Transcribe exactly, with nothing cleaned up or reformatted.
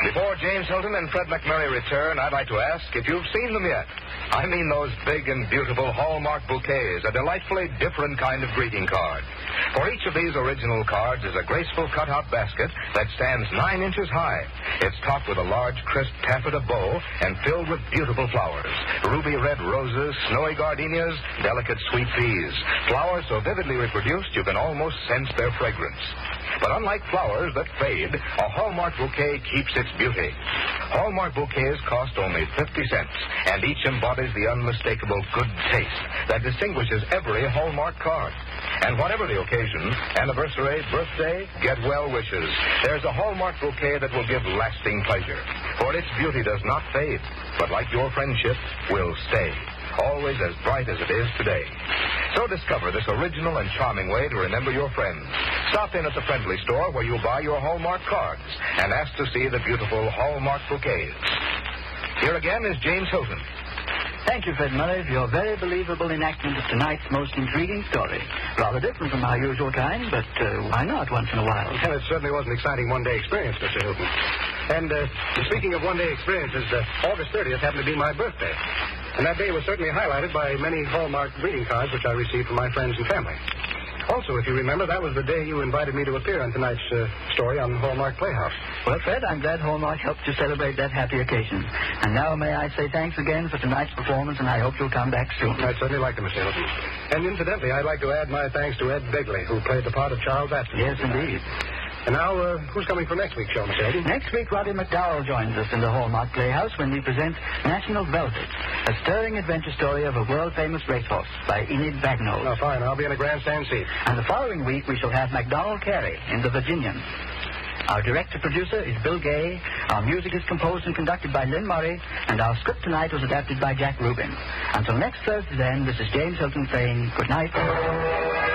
Before James Hilton and Fred McMurray return, I'd like to ask if you've seen them yet. I mean those big and beautiful Hallmark bouquets, a delightfully different kind of greeting card. For each of these original cards is a graceful cutout basket that stands nine inches high. It's topped with a large, crisp taffeta bow and filled with beautiful flowers. Ruby red roses, snowy gardenias, delicate sweet peas. Flowers so vividly reproduced you can almost sense their fragrance. But unlike flowers that fade, a Hallmark bouquet keeps its beauty. Hallmark bouquets cost only fifty cents, and each embodies the unmistakable good taste that distinguishes every Hallmark card. And whatever the occasion, anniversary, birthday, get well wishes, there's a Hallmark bouquet that will give lasting pleasure. For its beauty does not fade, but like your friendship, will stay. Always as bright as it is today. So discover this original and charming way to remember your friends. Stop in at the Friendly Store where you'll buy your Hallmark cards and ask to see the beautiful Hallmark bouquets. Here again is James Hilton. Thank you, Fred Murray, for your very believable enactment of tonight's most intriguing story. Rather different from our usual kind, but uh, why not once in a while? Well, it certainly was an exciting one-day experience, Mister Hilton. And uh, speaking of one-day experiences, uh, August thirtieth happened to be my birthday. And that day was certainly highlighted by many Hallmark greeting cards which I received from my friends and family. Also, if you remember, that was the day you invited me to appear on tonight's uh, story on Hallmark Playhouse. Well, Fred, I'm glad Hallmark helped you celebrate that happy occasion. And now may I say thanks again for tonight's performance, and I hope you'll come back soon. I'd certainly like to, Mister Hilton. And incidentally, I'd like to add my thanks to Ed Begley, who played the part of Charles Atkinson. Yes, indeed. And now, uh, who's coming for next week's show, Mister Hilton? Next week, Roddy McDowell joins us in the Hallmark Playhouse when we present National Velvet, a stirring adventure story of a world-famous racehorse by Enid Bagnall. Oh, fine. I'll be in a grandstand seat. And the following week, we shall have MacDonald Carey in The Virginian. Our director-producer is Bill Gay. Our music is composed and conducted by Lynn Murray. And our script tonight was adapted by Jack Rubin. Until next Thursday, then, this is James Hilton saying good night.